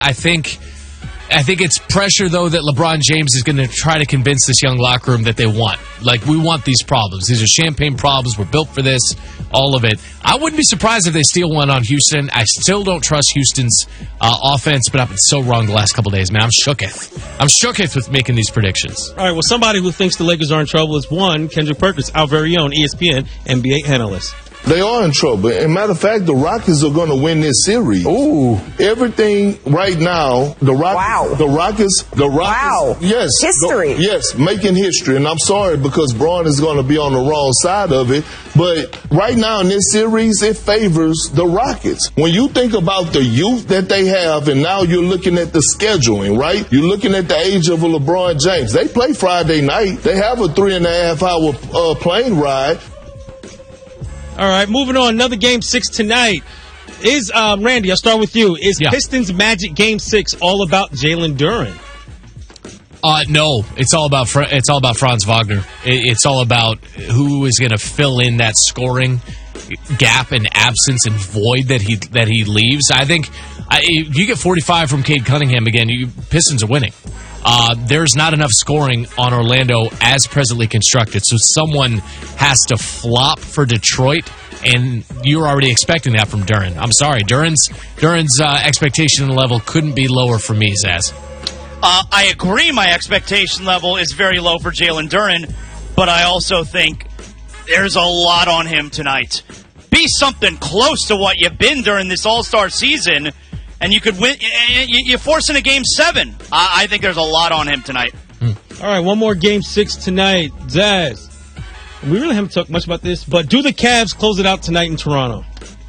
I think it's pressure, though, that LeBron James is going to try to convince this young locker room that they want. Like, we want these problems. These are champagne problems. We're built for this, all of it. I wouldn't be surprised if they steal one on Houston. I still don't trust Houston's offense, but I've been so wrong the last couple of days, man. I'm shooketh with making these predictions. All right, well, somebody who thinks the Lakers are in trouble is one, Kendrick Perkins, our very own ESPN NBA analyst. They are in trouble. As a matter of fact, the Rockets are going to win this series. Ooh. Everything right now, the Rockets, wow. Yes. History. Yes, making history. And I'm sorry because Braun is going to be on the wrong side of it. But right now in this series, it favors the Rockets. When you think about the youth that they have, and now you're looking at the scheduling, right? You're looking at the age of a LeBron James. They play Friday night. They have a 3.5-hour plane ride. All right, moving on. Another Game 6 tonight. Is Randy, I'll start with you. Is Pistons Magic Game 6 all about Jalen Duren? No, it's all about Franz Wagner. It's all about who is going to fill in that scoring gap and absence and void that he leaves. I think if you get 45 from Cade Cunningham again, Pistons are winning. There's not enough scoring on Orlando as presently constructed, so someone has to flop for Detroit, and you're already expecting that from Duren. I'm sorry, Duren's expectation level couldn't be lower for me, Zaz. I agree my expectation level is very low for Jalen Duren, but I also think there's a lot on him tonight. Be something close to what you've been during this All-Star season, and you could win. You're forcing a Game 7. I think there's a lot on him tonight. All right, one more Game 6 tonight. Zaz, we really haven't talked much about this, but do the Cavs close it out tonight in Toronto?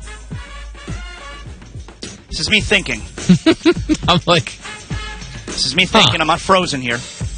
This is me thinking. I'm like... This is me thinking. I'm not frozen here.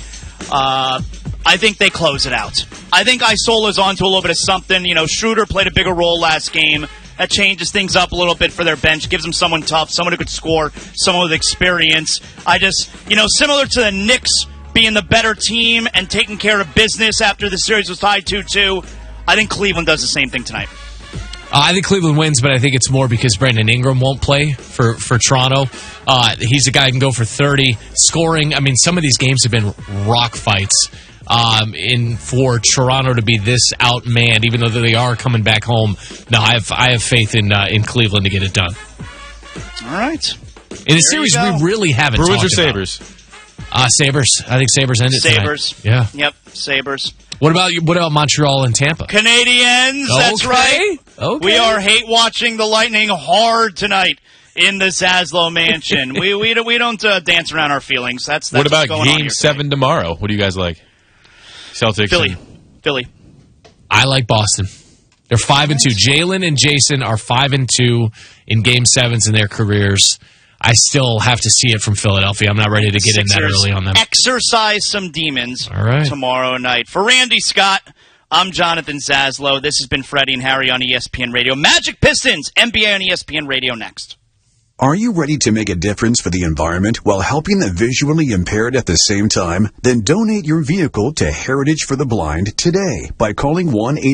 I think they close it out. I think Isola's onto a little bit of something. You know, Schroeder played a bigger role last game. That changes things up a little bit for their bench, gives them someone tough, someone who could score, someone with experience. Similar to the Knicks being the better team and taking care of business after the series was tied 2-2, I think Cleveland does the same thing tonight. I think Cleveland wins, but I think it's more because Brandon Ingram won't play for Toronto. He's a guy who can go for 30. Scoring, I mean, some of these games have been rock fights. For Toronto to be this outmanned, even though they are coming back home. No, I have faith in Cleveland to get it done. All right. In a series we really haven't Bruins talked or Sabres? About. Sabres. I think Sabres end it Sabres. Tonight. Yeah. Yep, Sabres. What about Montreal and Tampa? Canadiens, that's right. Okay. We are hate-watching the Lightning hard tonight in the Zaslow Mansion. we don't dance around our feelings. That's what about what's going Game 7 tomorrow? What do you guys like? Celtics. Philly. I like Boston. They're 5-2. Jalen and Jason are 5-2 in Game 7s in their careers. I still have to see it from Philadelphia. I'm not ready to get in that early on them. Exercise some demons tomorrow night. For Randy Scott, I'm Jonathan Zaslow. This has been Freddie and Harry on ESPN Radio. Magic Pistons, NBA on ESPN Radio next. Are you ready to make a difference for the environment while helping the visually impaired at the same time? Then donate your vehicle to Heritage for the Blind today by calling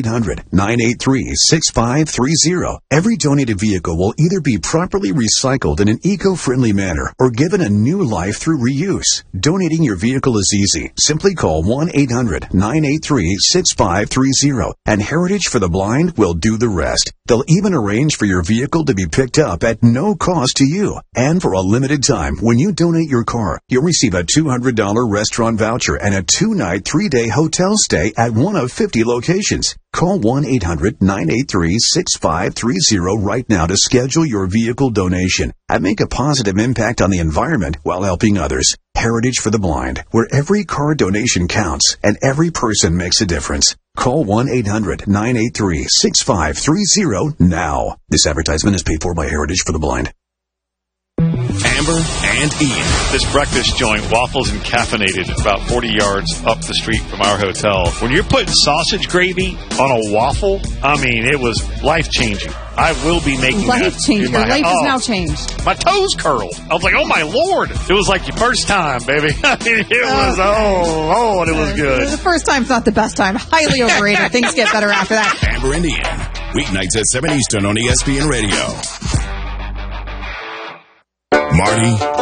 1-800-983-6530. Every donated vehicle will either be properly recycled in an eco-friendly manner or given a new life through reuse. Donating your vehicle is easy. Simply call 1-800-983-6530 and Heritage for the Blind will do the rest. They'll even arrange for your vehicle to be picked up at no cost to you. And for a limited time, when you donate your car, you'll receive a $200 restaurant voucher and a 2-night, 3-day hotel stay at one of 50 locations. Call 1-800-983-6530 right now to schedule your vehicle donation and make a positive impact on the environment while helping others. Heritage for the Blind, where every car donation counts and every person makes a difference. Call 1-800-983-6530 now. This advertisement is paid for by Heritage for the Blind. Amber and Ian. This breakfast joint, waffles and caffeinated, about 40 yards up the street from our hotel. When you're putting sausage gravy on a waffle, I mean, it was life-changing. I will be making life-changing. Your life is now changed. My toes curled. I was like, oh, my Lord. It was like your first time, baby. I mean, it was, and it was good. The first time's not the best time. Highly overrated. Things get better after that. Amber and Ian. Weeknights at 7 Eastern on ESPN Radio. Marty,